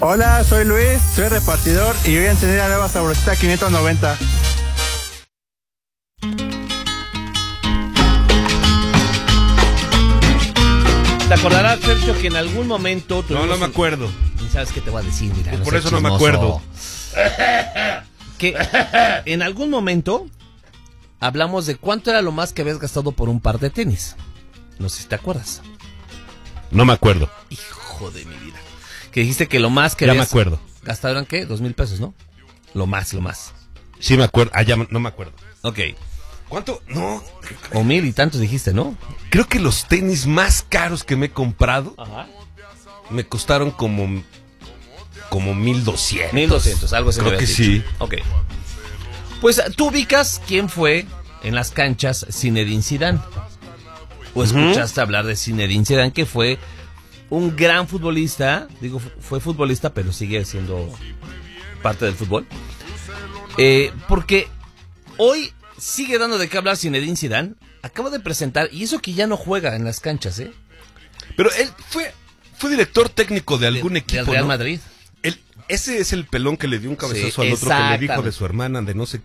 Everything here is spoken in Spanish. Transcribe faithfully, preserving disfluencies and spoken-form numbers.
Hola, soy Luis, soy repartidor y voy a encender la nueva Sabrosita quinientos noventa. ¿Te acordarás, Sergio, que en algún momento... No, no me acuerdo. Un... ¿Sabes qué te voy a decir? Mira, pues no por eso chismoso. no me acuerdo. Que en algún momento hablamos de cuánto era lo más que habías gastado por un par de tenis. No sé si te acuerdas. No me acuerdo. Hijo de mi vida. Que dijiste que lo más que ya habías me acuerdo. gastado eran, ¿qué? Dos mil pesos, ¿no? Lo más, lo más. Sí me acuerdo. Ah, ya no me acuerdo. Ok. ¿Cuánto? No. O mil y tantos dijiste, ¿no? Creo que los tenis más caros que me he comprado Ajá. me costaron como como mil doscientos. Mil doscientos, algo así. Creo que sí. Ok. Pues tú ubicas quién fue en las canchas Zinedine Zidane. ¿O escuchaste uh-huh. hablar de Zinedine Zidane, que fue un gran futbolista? Digo, fue futbolista, pero sigue siendo parte del fútbol. Eh, porque hoy sigue dando de qué hablar Zinedine Zidane. Acaba de presentar, y eso que ya no juega en las canchas, ¿eh? Pero él fue, fue director técnico de algún de, equipo, del Real ¿no? Madrid. Él, ese es el pelón que le dio un cabezazo Sí, al otro, que le dijo de su hermana, de no sé